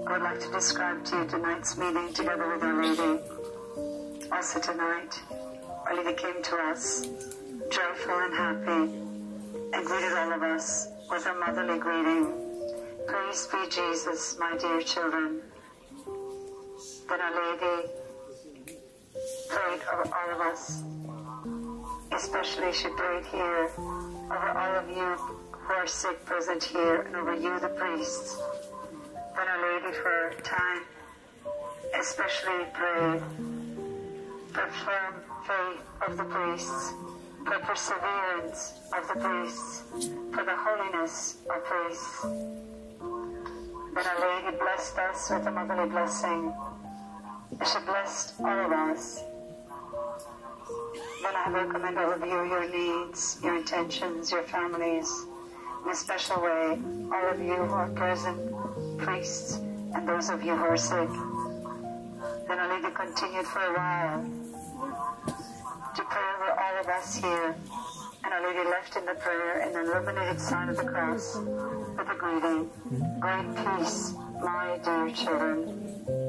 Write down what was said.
I would like to describe to you tonight's meeting together with Our Lady. Also tonight, Our Lady came to us, joyful and happy, and greeted all of us with a motherly greeting. Praise be Jesus, my dear children. Then Our Lady prayed over all of us. Especially she prayed here over all of you who are sick present here, and over you, the priests. Then Our Lady for a time especially prayed for firm faith of the priests, for perseverance of the priests, for the holiness of priests. Then Our Lady blessed us with a motherly blessing. She blessed all of us. Then I recommend all of you, your needs, your intentions, your families, in a special way, all of you who are present, priests, and those of you who are sick. Then Our Lady continued for a while to pray over all of us here, and Our Lady left in the prayer an illuminated sign of the cross with a greeting, great peace, my dear children.